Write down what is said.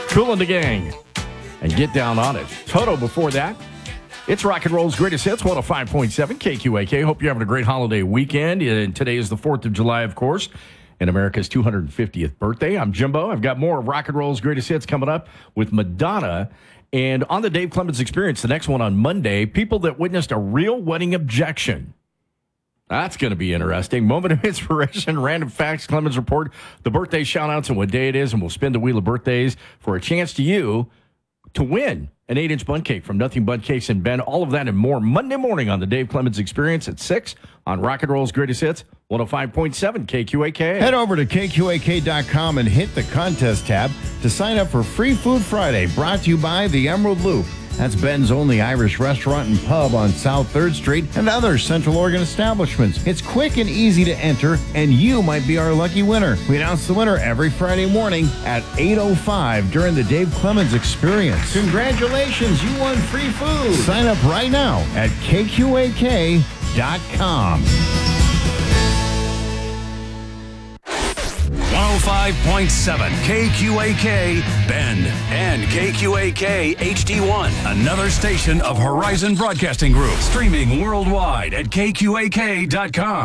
Kool and the Gang, and Get Down on It. Toto before that. It's Rock and Roll's Greatest Hits, 105.7 KQAK. Hope you're having a great holiday weekend. And today is the 4th of July, of course, and America's 250th birthday. I'm Jimbo. I've got more of Rock and Roll's Greatest Hits coming up with Madonna. And on the Dave Clemens Experience, the next one on Monday, people that witnessed a real wedding objection. That's going to be interesting. Moment of inspiration, random facts, Clemens Report, the birthday shout-outs and what day it is, and we'll spin the wheel of birthdays for a chance to win an 8-inch bundt cake from Nothing Bundt Cakes in Bend. All of that and more Monday morning on the Dave Clemens Experience at 6 on Rock and Roll's Greatest Hits, 105.7 KQAK. Head over to KQAK.com and hit the contest tab to sign up for Free Food Friday, brought to you by the Emerald Loop. That's Ben's only Irish restaurant and pub on South 3rd Street and other Central Oregon establishments. It's quick and easy to enter, and you might be our lucky winner. We announce the winner every Friday morning at 8:05 during the Dave Clemens Experience. Congratulations, you won free food. Sign up right now at KQAK.com. 105.7 KQAK Bend and KQAK HD1. Another station of Horizon Broadcasting Group. Streaming worldwide at KQAK.com.